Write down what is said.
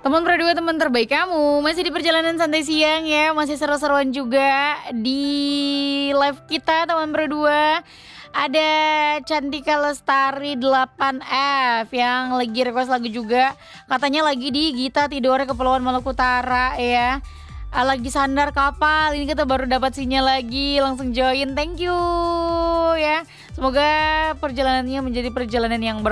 Teman berdua teman terbaik kamu, masih di perjalanan santai siang ya, masih seru-seruan juga di live kita teman berdua. Ada Cantika Lestari 8F yang lagi request lagu juga. Katanya lagi di Gita Tidore Kepulauan Maluku Utara ya. Lagi sandar kapal, ini kita baru dapat sinyal lagi, langsung join. Thank you ya. Semoga perjalanannya menjadi perjalanan yang